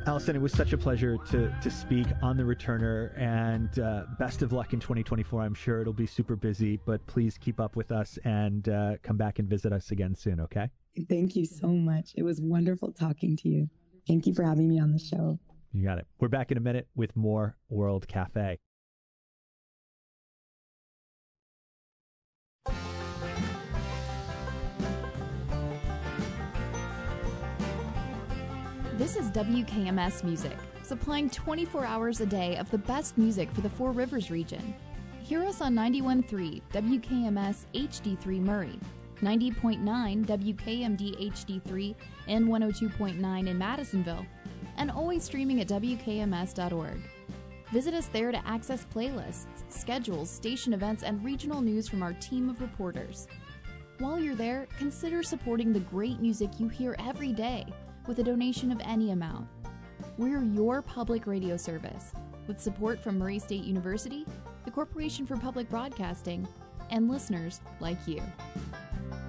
Allison, it was such a pleasure to speak on The Returner, and best of luck in 2024. I'm sure it'll be super busy, but please keep up with us and come back and visit us again soon, okay? Thank you so much. It was wonderful talking to you. Thank you for having me on the show. You got it. We're back in a minute with more World Cafe. This is WKMS Music, supplying 24 hours a day of the best music for the Four Rivers region. Hear us on 91.3 WKMS HD3 Murray, 90.9 WKMD HD3, and 102.9 in Madisonville, and always streaming at WKMS.org. Visit us there to access playlists, schedules, station events, and regional news from our team of reporters. While you're there, consider supporting the great music you hear every day with a donation of any amount. We're your public radio service, with support from Murray State University, the Corporation for Public Broadcasting, and listeners like you.